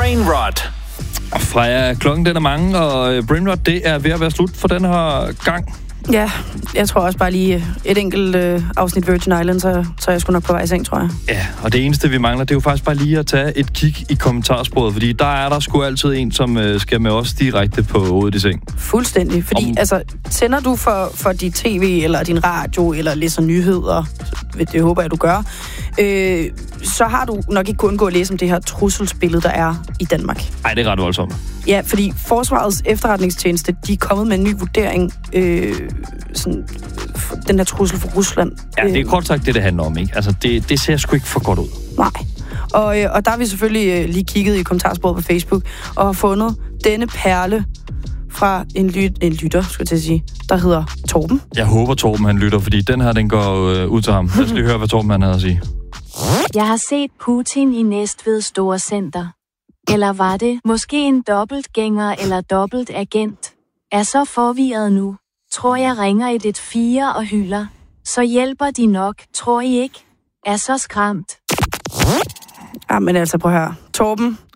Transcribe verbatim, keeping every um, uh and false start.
Brainrot. Freja, klokken den er mange, og Brainrot, det er ved at være slut for den her gang. Ja, jeg tror også bare lige et enkelt øh, afsnit Virgin Islands, så, så er jeg sgu nok på vej i seng, tror jeg. Ja, og det eneste, vi mangler, det er jo faktisk bare lige at tage et kig i kommentarsporet, fordi der er der sgu altid en, som øh, skal med os direkte på hovedet i seng. Fuldstændig, fordi Om... altså, sender du for, for dit tv, eller din radio, eller læser nyheder, det håber jeg, du gør, øh, så har du nok ikke kunnet undgå at læse om det her trusselsbillede, der er i Danmark. Nej, det er ret voldsomt. Ja, fordi Forsvarets efterretningstjeneste, de er kommet med en ny vurdering, øh, sådan, den her trussel fra Rusland. Ja, det er kort sagt det, det handler om, ikke? Altså, det, det ser sgu ikke for godt ud. Nej. Og, øh, og der har vi selvfølgelig øh, lige kigget i kommentarsporet på Facebook, og har fundet denne perle fra en, lyt, en lytter, skulle jeg til at sige, der hedder Torben. Jeg håber, Torben han lytter, fordi den her, den går øh, ud til ham. Lad os lige høre, hvad Torben han havde at sige. Jeg har set Putin i Næstved Storcenter. Eller var det måske en dobbeltgænger eller dobbeltagent? Er så forvirret nu. Tror jeg ringer et et fire og hylder. Så hjælper de nok, tror I ikke? Er så skræmt. Ja, men altså prøv at høre. Torben,